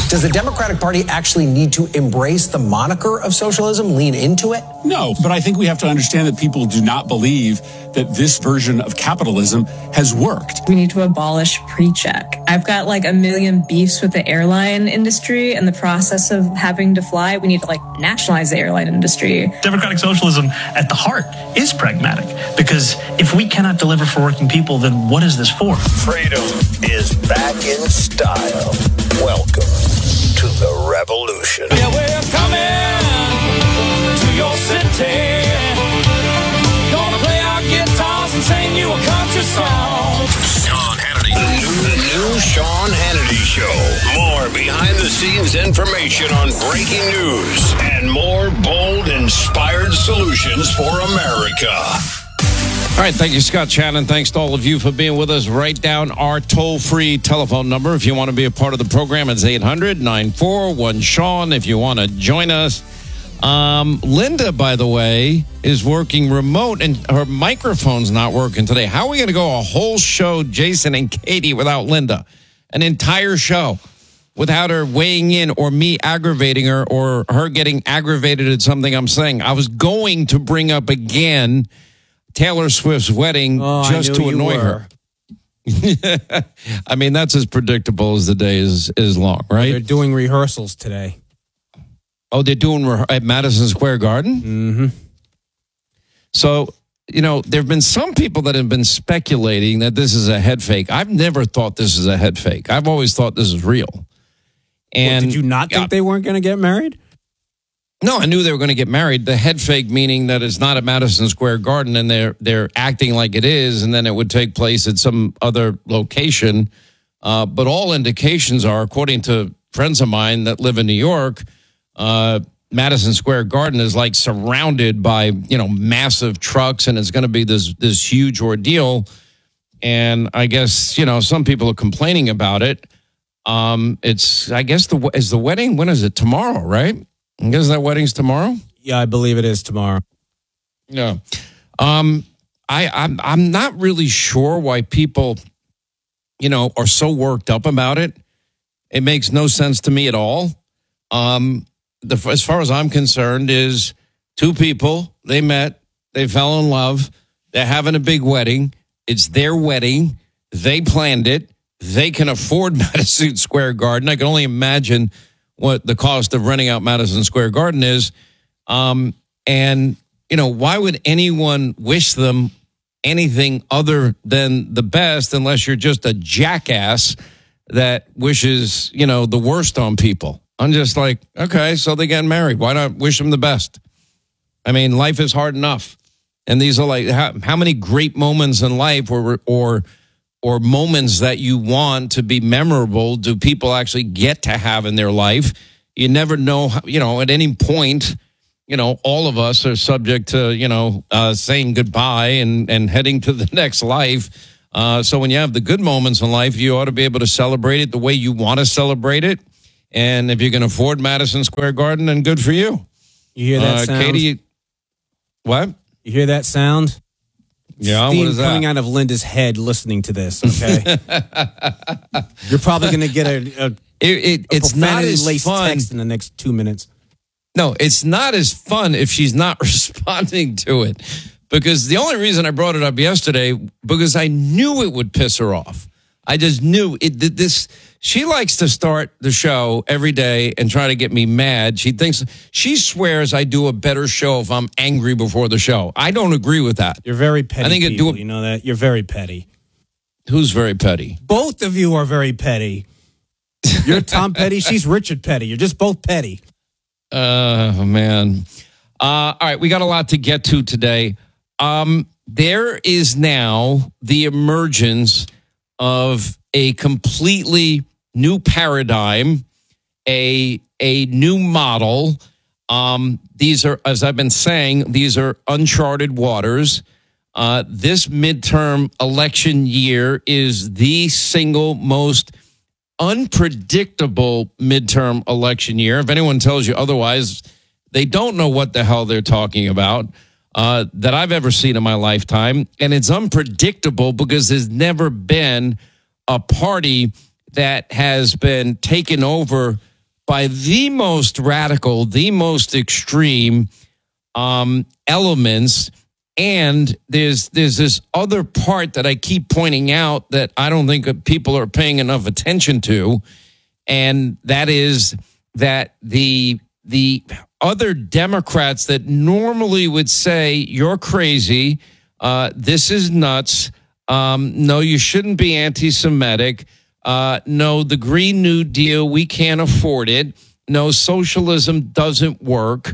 Does the Democratic Party actually need to embrace the moniker of socialism, lean into it? No, but I think we have to understand that people do not believe that this version of capitalism has worked. We need to abolish pre-check. I've got like a million beefs with the airline industry and the process of having to fly. We need to nationalize the airline industry. Democratic socialism at the heart is pragmatic, because if we cannot deliver for working people, then what is this for? Freedom is back in style. Welcome to the revolution. Yeah, we're coming to your city. Gonna play our guitars and sing you a country song. Sean Hannity. The new Sean Hannity Show. More behind-the-scenes information on breaking news and more bold, inspired solutions for America. All right, thank you, Scott Shannon. Thanks to all of you for being with us. Write down our toll-free telephone number if you want to be a part of the program. It's 800-941-SEAN if you want to join us. Linda, by the way, is working remote, and her microphone's not working today. How are we going to go a whole show, Jason and Katie, without Linda? An entire show without her weighing in or me aggravating her or her getting aggravated at something I'm saying. I was going to bring up again Taylor Swift's wedding just to annoy her. I mean, that's as predictable as the day is long, right? They're doing rehearsals today. Oh, they're doing at Madison Square Garden? Mm-hmm. So, there have been some people that have been speculating that this is a head fake. I've never thought this is a head fake. I've always thought this is real. And did you not think they weren't going to get married? No, I knew they were going to get married. The head fake meaning that it's not at Madison Square Garden and they're acting like it is, and then it would take place at some other location. But all indications are, according to friends of mine that live in New York, Madison Square Garden is surrounded by massive trucks, and it's going to be this huge ordeal. And I guess some people are complaining about it. It's is the wedding, when is it? Tomorrow, right? I guess that wedding's tomorrow? Yeah, I believe it is tomorrow. Yeah. I'm not really sure why people, are so worked up about it. It makes no sense to me at all. As far as I'm concerned, is two people, they met, they fell in love, they're having a big wedding. It's their wedding. They planned it. They can afford Madison Square Garden. I can only imagine what the cost of renting out Madison Square Garden is. And, why would anyone wish them anything other than the best unless you're just a jackass that wishes, the worst on people? I'm just like, okay, so they get married. Why not wish them the best? I mean, life is hard enough. And these are how many great moments in life or moments that you want to be memorable do people actually get to have in their life? You never know, at any point, all of us are subject to, saying goodbye and heading to the next life. So when you have the good moments in life, you ought to be able to celebrate it the way you want to celebrate it. And if you can afford Madison Square Garden, then good for you. You hear that sound? Katie, what? You hear that sound? Yeah, Steam what is that? coming out of Linda's head listening to this, okay? You're probably going to get it's not as fun. Text in the next 2 minutes. No, it's not as fun if she's not responding to it. Because the only reason I brought it up yesterday, because I knew it would piss her off. I just knew it. She likes to start the show every day and try to get me mad. She swears I do a better show if I'm angry before the show. I don't agree with that. You're very petty. You know that? You're very petty. Who's very petty? Both of you are very petty. You're Tom Petty. She's Richard Petty. You're just both petty. Man. All right, we got a lot to get to today. There is now the emergence of a completely new paradigm, a new model. These are, as I've been saying, these are uncharted waters. This midterm election year is the single most unpredictable midterm election year. If anyone tells you otherwise, they don't know what the hell they're talking about that I've ever seen in my lifetime. And it's unpredictable because there's never been a party that has been taken over by the most radical, the most extreme elements. And there's this other part that I keep pointing out that I don't think people are paying enough attention to, and that is that the other Democrats that normally would say you're crazy, this is nuts, no, you shouldn't be anti-Semitic, no, the Green New Deal, we can't afford it, no, socialism doesn't work.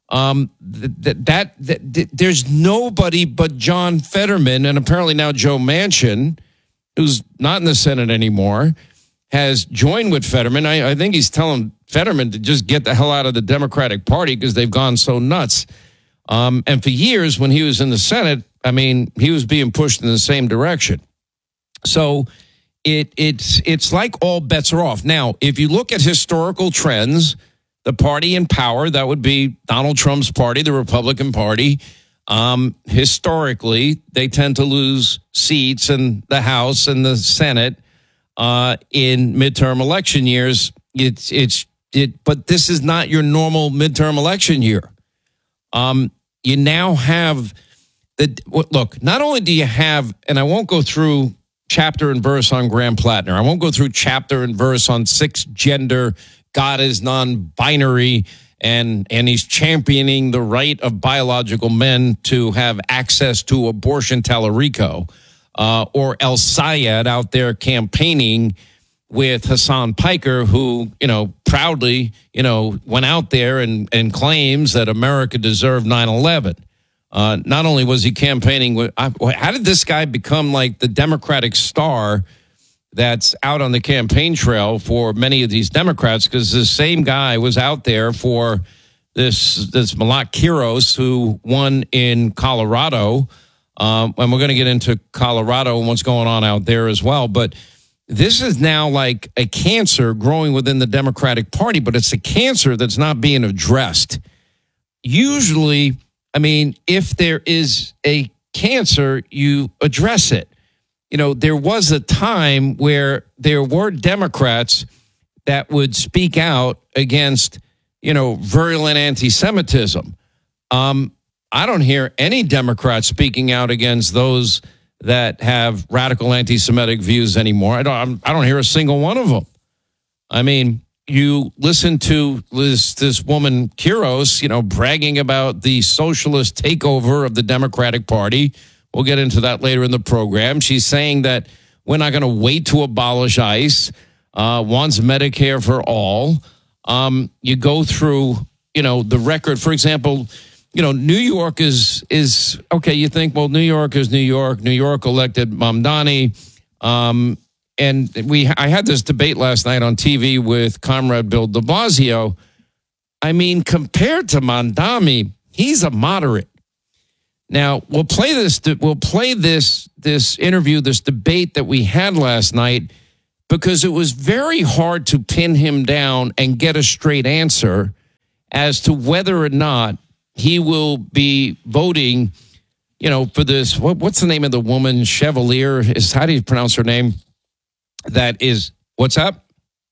There's nobody but John Fetterman, and apparently now Joe Manchin, who's not in the Senate anymore, has joined with Fetterman. I think he's telling Fetterman to just get the hell out of the Democratic Party because they've gone so nuts. And for years, when he was in the Senate, I mean, he was being pushed in the same direction. So it's like all bets are off. Now, if you look at historical trends, the party in power, that would be Donald Trump's party, the Republican Party. Historically, they tend to lose seats in the House and the Senate in midterm election years. But this is not your normal midterm election year. You now have look. Not only do you have, and I won't go through chapter and verse on Graham Plattner. I won't go through chapter and verse on gender. God is non-binary, and he's championing the right of biological men to have access to abortion, Tallarico, or El Sayed out there campaigning with Hassan Piker, who, proudly, went out there and claims that America deserved 9/11. Not only was he campaigning with, how did this guy become like the Democratic star that's out on the campaign trail for many of these Democrats? Because the same guy was out there for this Malak Quiros, who won in Colorado. And we're going to get into Colorado and what's going on out there as well. But this is now like a cancer growing within the Democratic Party, but it's a cancer that's not being addressed. Usually, I mean, if there is a cancer, you address it. There was a time where there were Democrats that would speak out against, virulent anti-Semitism. I don't hear any Democrats speaking out against those that have radical anti-Semitic views anymore. I don't hear a single one of them. I mean, you listen to this woman Quiros, bragging about the socialist takeover of the Democratic Party. We'll get into that later in the program. She's saying that we're not going to wait to abolish ICE, wants Medicare for all. You go through, the record. For example, New York is okay. You think, well, New York is New York. New York elected Mamdani. And I had this debate last night on TV with Comrade Bill de Blasio. I mean, compared to Mamdani, he's a moderate. Now, we'll play this interview, this debate that we had last night, because it was very hard to pin him down and get a straight answer as to whether or not he will be voting, for this. What's the name of the woman? Chevalier is, how do you pronounce her name? That is, what's up?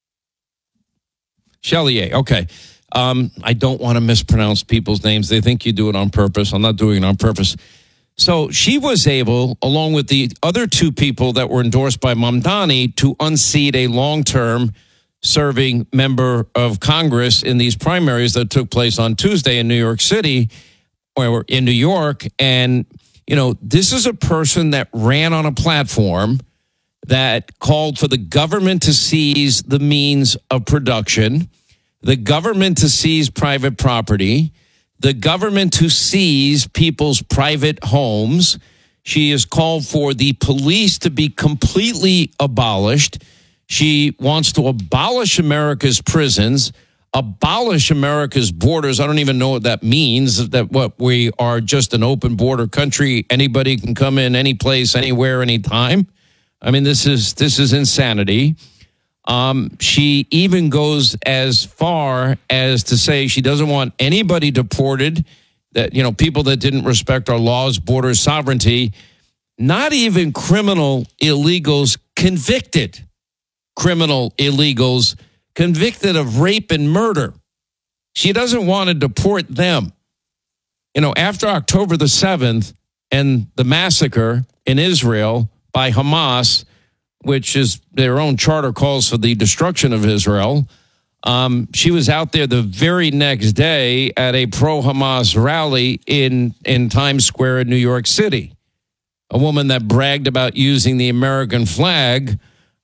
Chevalier. Okay. I don't want to mispronounce people's names. They think you do it on purpose. I'm not doing it on purpose. So she was able, along with the other two people that were endorsed by Mamdani, to unseat a long-term serving member of Congress in these primaries that took place on Tuesday in New York City, or in New York. And, this is a person that ran on a platform that called for the government to seize the means of production, the government to seize private property, the government to seize people's private homes. She has called for the police to be completely abolished. She wants to abolish America's prisons, abolish America's borders. I don't even know what that means, that what we are just an open border country. Anybody can come in any place, anywhere, anytime. I mean, this is insanity. She even goes as far as to say she doesn't want anybody deported, that, people that didn't respect our laws, borders, sovereignty, not even criminal illegals convicted. Criminal illegals convicted of rape and murder. She doesn't want to deport them. You know, after October the 7th and the massacre in Israel by Hamas, which is their own charter calls for the destruction of Israel, she was out there the very next day at a pro-Hamas rally in Times Square in New York City. A woman that bragged about using the American flag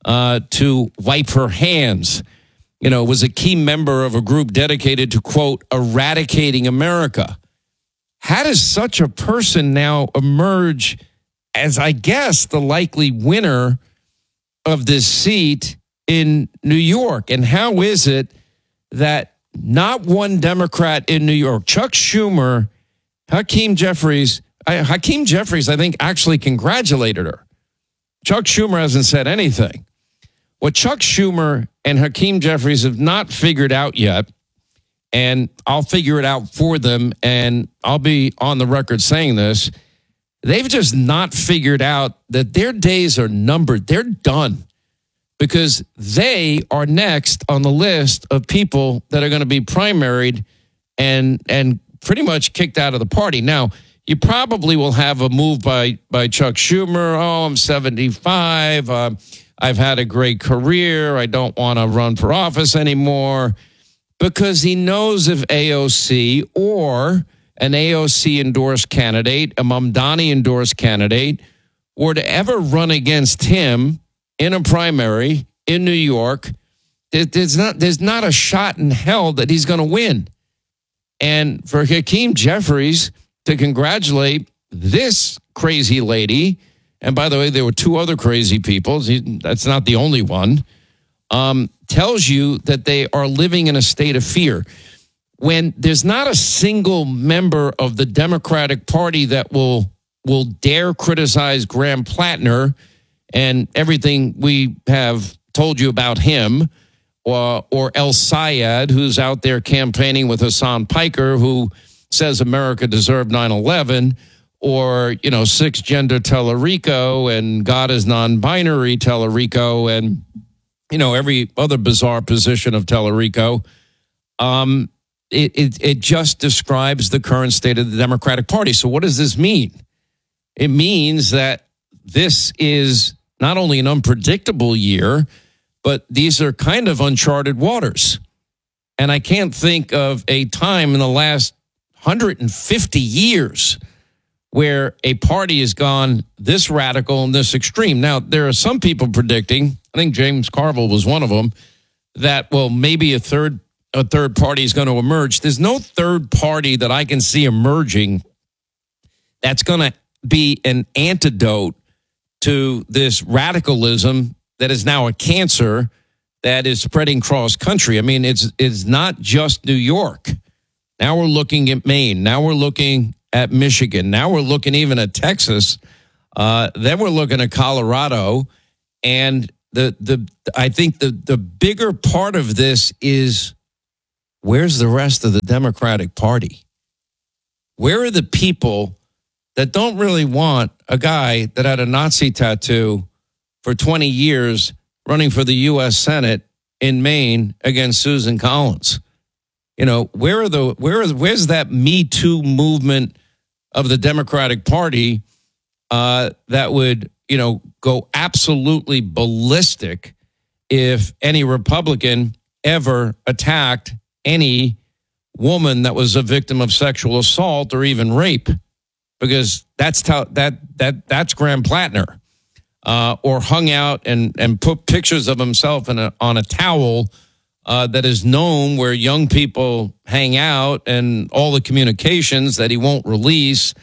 to wipe her hands. You know, was a key member of a group dedicated to, quote, eradicating America. How does such a person now emerge as, I guess, the likely winner of this seat in New York? And how is it that not one Democrat in New York, Chuck Schumer, Hakeem Jeffries, I think, actually congratulated her. Chuck Schumer hasn't said anything. What Chuck Schumer and Hakeem Jeffries have not figured out yet, and I'll figure it out for them, and I'll be on the record saying this, they've just not figured out that their days are numbered. They're done because they are next on the list of people that are going to be primaried and pretty much kicked out of the party. Now, you probably will have a move by Chuck Schumer. Oh, I'm 75. I've had a great career. I don't want to run for office anymore, because he knows if AOC or an AOC endorsed candidate, a Mamdani endorsed candidate, were to ever run against him in a primary in New York, there's not a shot in hell that he's going to win. And for Hakeem Jeffries to congratulate this crazy lady, and by the way, there were two other crazy people, that's not the only one, tells you that they are living in a state of fear. When there's not a single member of the Democratic Party that will dare criticize Graham Plattner and everything we have told you about him, or El Sayed, who's out there campaigning with Hassan Piker, who says America deserved 9/11, or, you know, six-gender Tellerico and God is non-binary Tellerico, and, you know, every other bizarre position of Tellerico. It just describes the current state of the Democratic Party. So what does this mean? It means that this is not only an unpredictable year, but these are kind of uncharted waters. And I can't think of a time in the last 150 years where a party has gone this radical and this extreme. Now, there are some people predicting, I think James Carville was one of them, that, well, maybe a third party is going to emerge. There's no third party that I can see emerging that's going to be an antidote to this radicalism that is now a cancer that is spreading cross country. I mean, it's not just New York. Now we're looking at Maine. Now we're looking at Michigan. Now we're looking even at Texas. Then we're looking at Colorado. And I think the bigger part of this is, where's the rest of the Democratic Party? Where are the people that don't really want a guy that had a Nazi tattoo for 20 years running for the U.S. Senate in Maine against Susan Collins? You know, where's that Me Too movement of the Democratic Party that would, you know, go absolutely ballistic if any Republican ever attacked any woman that was a victim of sexual assault or even rape? Because that's Graham Plattner, or hung out and put pictures of himself on a towel that is known where young people hang out, and all the communications that he won't release,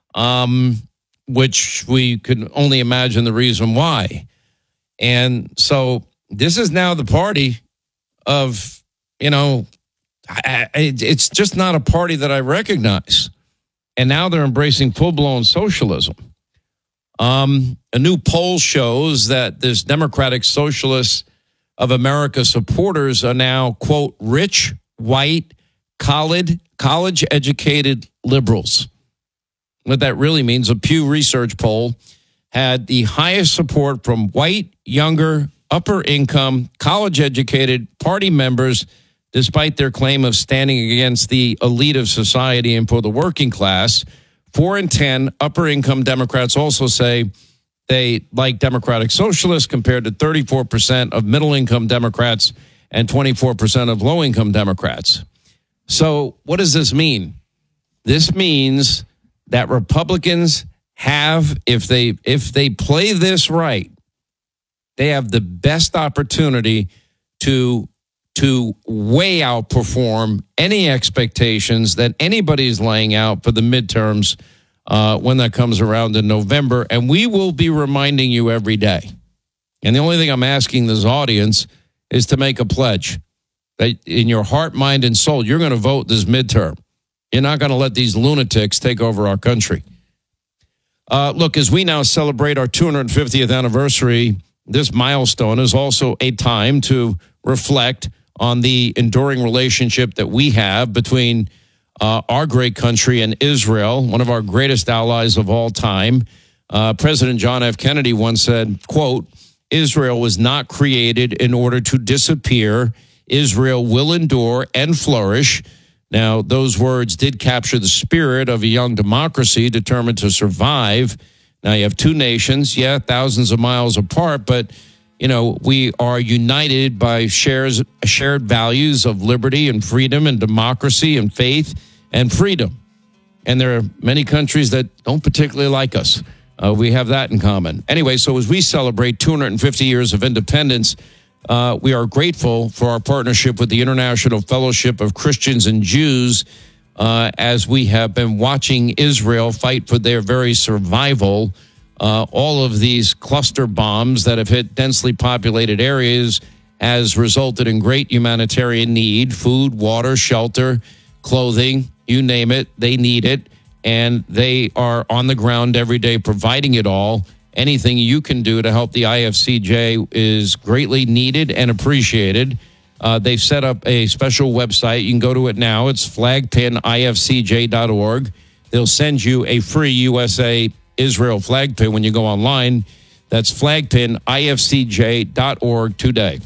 which we could only imagine the reason why. And so this is now the party of, you know, it's just not a party that I recognize. And now they're embracing full-blown socialism. A new poll shows that this Democratic Socialists of America supporters are now, quote, rich, white, college-educated liberals. What that really means, a Pew Research poll had the highest support from white, younger, upper income, college educated party members, despite their claim of standing against the elite of society and for the working class. 4 in 10 upper income Democrats also say they like Democratic Socialists, compared to 34% of middle income Democrats and 24% of low income Democrats. So what does this mean? This means that Republicans have, if they play this right, they have the best opportunity to way outperform any expectations that anybody's laying out for the midterms when that comes around in November. And we will be reminding you every day. And the only thing I'm asking this audience is to make a pledge that in your heart, mind, and soul, you're going to vote this midterm. You're not going to let these lunatics take over our country. Look, as we now celebrate our 250th anniversary, this milestone is also a time to reflect on the enduring relationship that we have between our great country and Israel, one of our greatest allies of all time. President John F. Kennedy once said, quote, "Israel was not created in order to disappear. Israel will endure and flourish." Now, those words did capture the spirit of a young democracy determined to survive. Now, you have two nations, thousands of miles apart, but, we are united by shared values of liberty and freedom and democracy and faith and freedom. And there are many countries that don't particularly like us. We have that in common. Anyway, so as we celebrate 250 years of independence, we are grateful for our partnership with the International Fellowship of Christians and Jews as we have been watching Israel fight for their very survival. All of these cluster bombs that have hit densely populated areas has resulted in great humanitarian need: food, water, shelter, clothing, you name it, they need it. And they are on the ground every day providing it all. Anything you can do to help the IFCJ is greatly needed and appreciated. They've set up a special website. You can go to it now. It's flagpinifcj.org. They'll send you a free USA Israel flag pin when you go online. That's flagpinifcj.org today.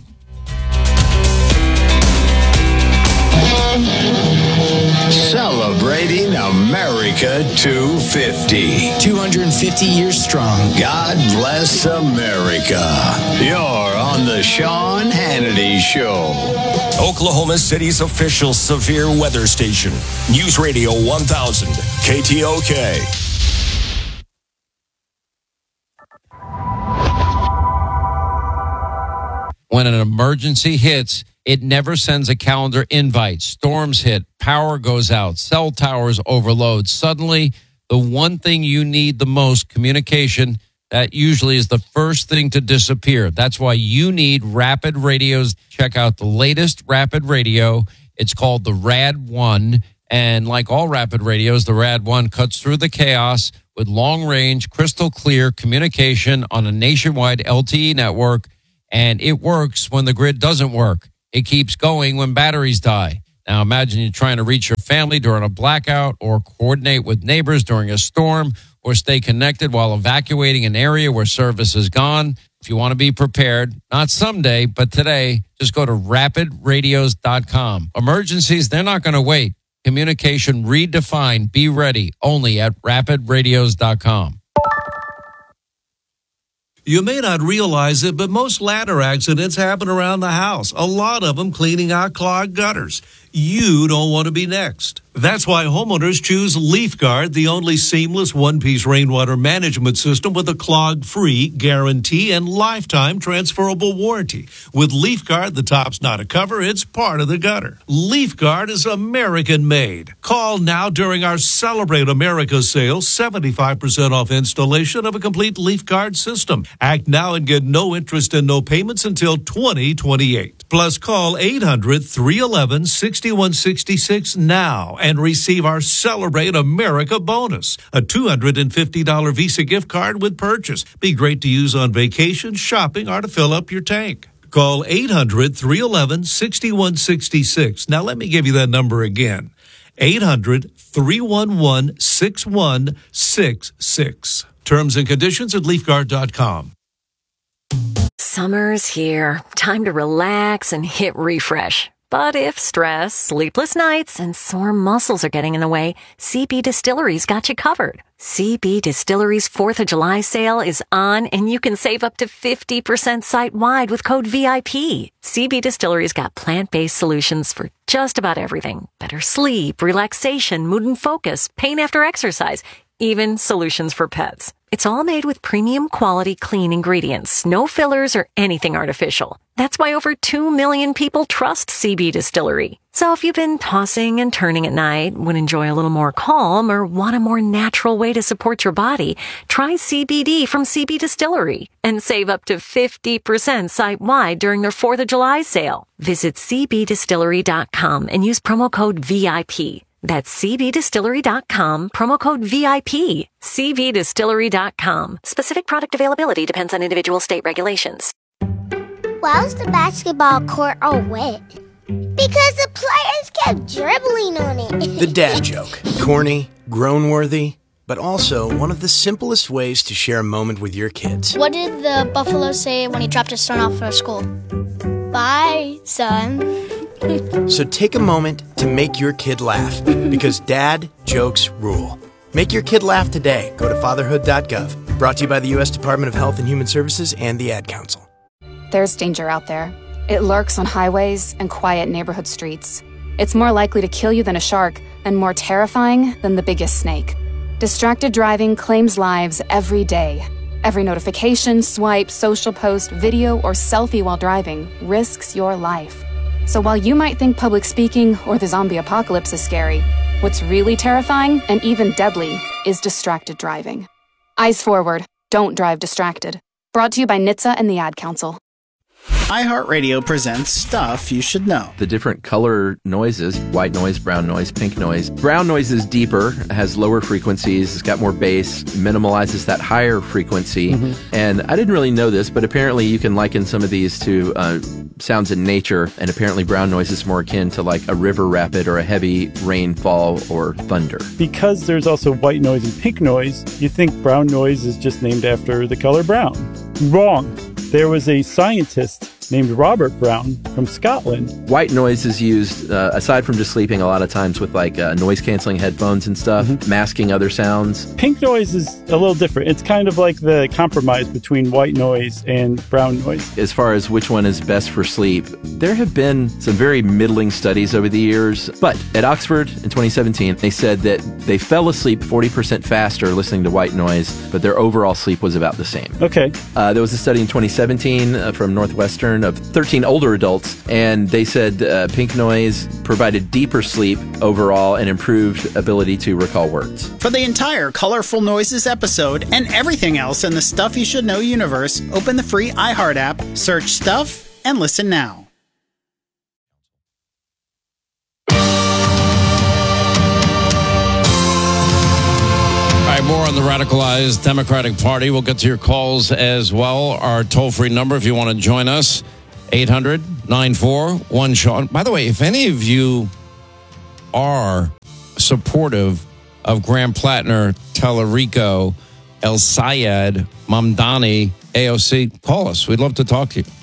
Celebrating America 250. 250 years strong. God bless America. You're on the Sean Hannity Show. Oklahoma City's official severe weather station. News Radio 1000. KTOK. When an emergency hits, it never sends a calendar invite. Storms hit, power goes out, cell towers overload. Suddenly, the one thing you need the most, communication, that usually is the first thing to disappear. That's why you need Rapid Radios. Check out the latest Rapid Radio. It's called the Rad 1. And like all Rapid Radios, the Rad 1 cuts through the chaos with long-range, crystal clear communication on a nationwide LTE network. And it works when the grid doesn't work. It keeps going when batteries die. Now, imagine you're trying to reach your family during a blackout, or coordinate with neighbors during a storm, or stay connected while evacuating an area where service is gone. If you want to be prepared, not someday, but today, just go to rapidradios.com. Emergencies, they're not going to wait. Communication redefined. Be ready. Only at rapidradios.com. You may not realize it, but most ladder accidents happen around the house. A lot of them cleaning out clogged gutters. You don't want to be next. That's why homeowners choose LeafGuard, the only seamless one-piece rainwater management system with a clog-free guarantee and lifetime transferable warranty. With LeafGuard, the top's not a cover, it's part of the gutter. LeafGuard is American-made. Call now during our Celebrate America sale, 75% off installation of a complete LeafGuard system. Act now and get no interest and no payments until 2028. Plus, call 800-311-6166 now and receive our Celebrate America bonus, a $250 Visa gift card with purchase. Be great to use on vacation, shopping, or to fill up your tank. Call 800-311-6166. Now, let me give you that number again. 800-311-6166. Terms and conditions at LeafGuard.com. Summer's here. Time to relax and hit refresh. But if stress, sleepless nights, and sore muscles are getting in the way, CB Distillery's got you covered. CB Distillery's 4th of July sale is on, and you can save up to 50% site-wide with code VIP. CB Distillery's got plant-based solutions for just about everything. Better sleep, relaxation, mood and focus, pain after exercise, even solutions for pets. It's all made with premium quality clean ingredients, no fillers or anything artificial. That's why over 2 million people trust CB Distillery. So if you've been tossing and turning at night, would enjoy a little more calm, or want a more natural way to support your body, try CBD from CB Distillery and save up to 50% site-wide during their 4th of July sale. Visit cbdistillery.com and use promo code VIP. That's cbdistillery.com, promo code VIP. cbdistillery.com. Specific product availability depends on individual state regulations. Why was the basketball court all wet? Because the players kept dribbling on it. The dad joke. Corny, groan-worthy, but also one of the simplest ways to share a moment with your kids. What did the buffalo say when he dropped his son off for school? Bye, son. So take a moment to make your kid laugh, because dad jokes rule. Make your kid laugh today. Go to fatherhood.gov. Brought to you by the U.S. Department of Health and Human Services and the Ad Council. There's danger out there. It lurks on highways and quiet neighborhood streets. It's more likely to kill you than a shark, and more terrifying than the biggest snake. Distracted driving claims lives every day. Every notification, swipe, social post, video, or selfie while driving risks your life. So while you might think public speaking or the zombie apocalypse is scary, what's really terrifying and even deadly is distracted driving. Eyes forward. Don't drive distracted. Brought to you by NHTSA and the Ad Council. iHeartRadio presents Stuff You Should Know. The different color noises, white noise, brown noise, pink noise. Brown noise is deeper, has lower frequencies, it's got more bass, minimalizes that higher frequency. And I didn't really know this, but apparently you can liken some of these to sounds in nature, and apparently brown noise is more akin to like a river rapid or a heavy rainfall or thunder. Because there's also white noise and pink noise, you think brown noise is just named after the color brown. Wrong. There was a scientist named Robert Brown from Scotland. White noise is used, aside from just sleeping, a lot of times with like noise-canceling headphones and stuff, masking other sounds. Pink noise is a little different. It's kind of like the compromise between white noise and brown noise. As far as which one is best for sleep, there have been some very middling studies over the years. But at Oxford in 2017, they said that they fell asleep 40% faster listening to white noise, but their overall sleep was about the same. Okay. There was a study in 2017 from Northwestern of 13 older adults, and they said pink noise provided deeper sleep overall and improved ability to recall words. For the entire Colorful Noises episode and everything else in the Stuff You Should Know universe, open the free iHeart app, search Stuff, and listen now. More on the radicalized Democratic Party. We'll get to your calls as well. Our toll-free number, if you want to join us, 800-941-SEAN. By the way, if any of you are supportive of Graham Plattner, Tellerico, El Sayed, Mamdani, AOC, call us. We'd love to talk to you.